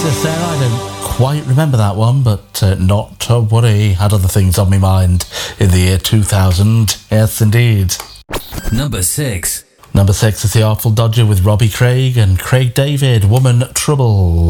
Oasis there. I don't quite remember that one, but not to worry. Had other things on my mind in the year 2000. Yes, indeed. Number 6. Number 6 is The Artful Dodger with Robbie Craig and Craig David, Woman Trouble.